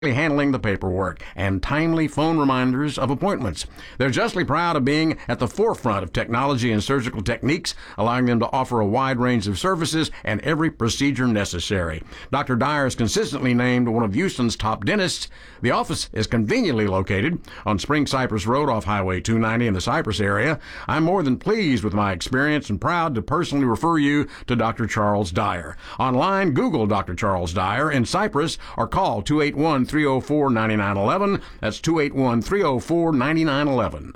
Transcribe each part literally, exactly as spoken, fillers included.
handling the paperwork and timely phone reminders of appointments. They're justly proud of being at the forefront of technology and surgical techniques, allowing them to offer a wide range of services and every procedure necessary. Doctor Dyer is consistently named one of Houston's top dentists. The office is conveniently located on Spring Cypress Road off Highway two ninety in the Cypress area. I'm more than pleased with my experience and proud to personally refer you to Doctor Charles Dyer. Online, Google Doctor Charles Dyer in Cypress or call two eight one, three oh four, nine nine one one. That's two eight one, three oh four, nine nine one one.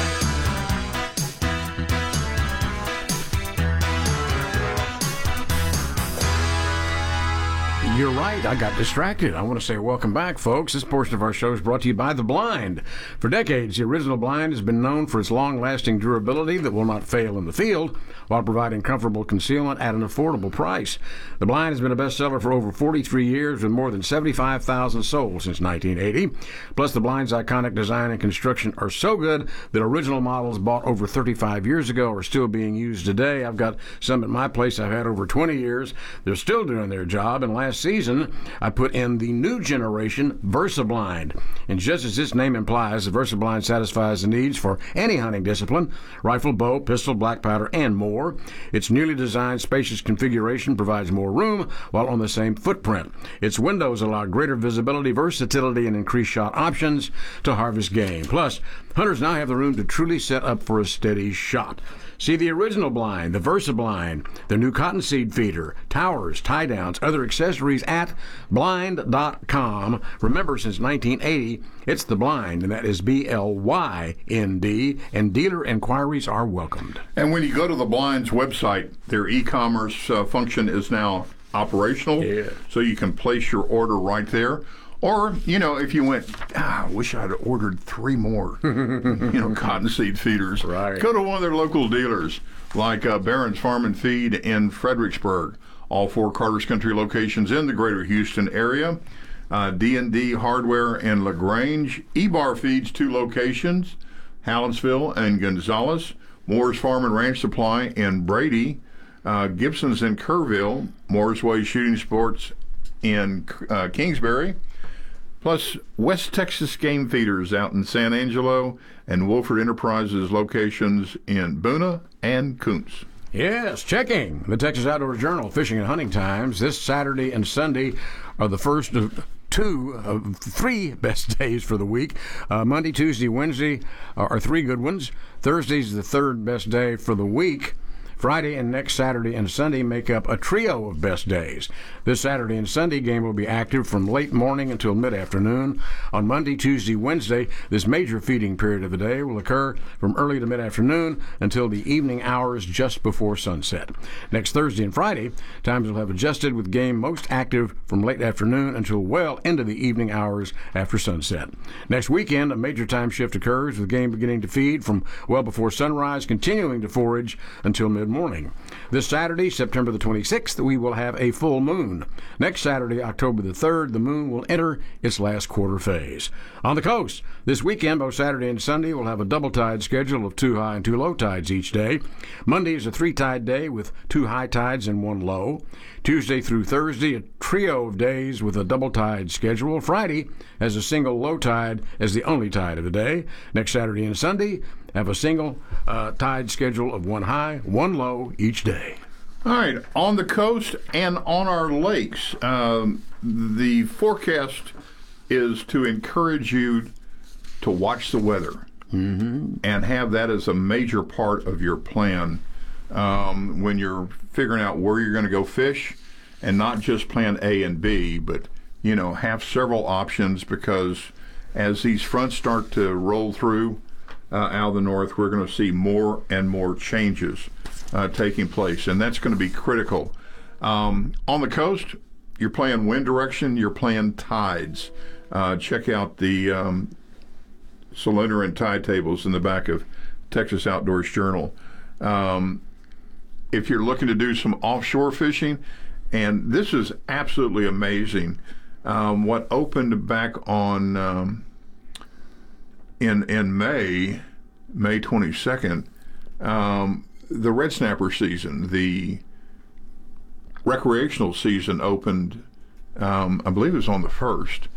You're right. I got distracted. I want to say welcome back, folks. This portion of our show is brought to you by The Blind. For decades, the original blind has been known for its long-lasting durability that will not fail in the field while providing comfortable concealment at an affordable price. The Blind has been a bestseller for over forty-three years with more than seventy-five thousand sold since nineteen eighty. Plus, The Blind's iconic design and construction are so good that original models bought over thirty-five years ago are still being used today. I've got some at my place I've had over twenty years. They're still doing their job, and last season, I put in the new generation VersaBlind. And just as its name implies, the VersaBlind satisfies the needs for any hunting discipline, rifle, bow, pistol, black powder, and more. Its newly designed spacious configuration provides more room while on the same footprint. Its windows allow greater visibility, versatility, and increased shot options to harvest game. Plus, hunters now have the room to truly set up for a steady shot. See the original blind, the VersaBlind, the new cottonseed feeder, towers, tie-downs, other accessories at blind dot com. Remember, since nineteen eighty, it's The Blind, and that is B L Y N D, and dealer inquiries are welcomed. And when you go to The Blind's website, their e-commerce uh, function is now operational, yeah. So you can place your order right there. Or, you know, if you went, ah, I wish I'd ordered three more, you know, cottonseed feeders. Right. Go to one of their local dealers, like uh, Barron's Farm and Feed in Fredericksburg. All four Carter's Country locations in the greater Houston area. Uh, D and D Hardware in LaGrange. E-Bar Feeds, two locations, Hallettsville and Gonzales. Moore's Farm and Ranch Supply in Brady. Uh, Gibson's in Kerrville. Moore's Way Shooting Sports in uh, Kingsbury. Plus, West Texas Game Feeders out in San Angelo and Wolford Enterprises locations in Boona and Koontz. Yes, checking the Texas Outdoor Journal Fishing and Hunting Times. This Saturday and Sunday are the first of two of three best days for the week. Uh, Monday, Tuesday, Wednesday are, are three good ones. Thursday's the third best day for the week. Friday and next Saturday and Sunday make up a trio of best days. This Saturday and Sunday game will be active from late morning until mid-afternoon. On Monday, Tuesday, Wednesday, this major feeding period of the day will occur from early to mid-afternoon until the evening hours just before sunset. Next Thursday and Friday, times will have adjusted with game most active from late afternoon until well into the evening hours after sunset. Next weekend, a major time shift occurs with game beginning to feed from well before sunrise, continuing to forage until mid morning. This Saturday, September the twenty-sixth, we will have a full moon. Next Saturday, October the third, the moon will enter its last quarter phase. On the coast, this weekend, both Saturday and Sunday, we'll have a double tide schedule of two high and two low tides each day. Monday is a three tide day with two high tides and one low. Tuesday through Thursday, a trio of days with a double tide schedule. Friday has a single low tide as the only tide of the day. Next Saturday and Sunday have a single uh, tide schedule of one high, one low each day. All right, on the coast and on our lakes, um, the forecast is to encourage you to watch the weather mm-hmm. and have that as a major part of your plan um, when you're figuring out where you're going to go fish, and not just plan A and B, but, you know, have several options, because as these fronts start to roll through uh, out of the north, we're going to see more and more changes Uh, taking place, and that's going to be critical. Um, on the coast, you're playing wind direction, you're playing tides. Uh, check out the um, cylinder and tide tables in the back of Texas Outdoors Journal. Um, if you're looking to do some offshore fishing, and this is absolutely amazing, um, what opened back on um, in in May, May twenty-second, um, the red snapper season, the recreational season opened, um, I believe it was on the first,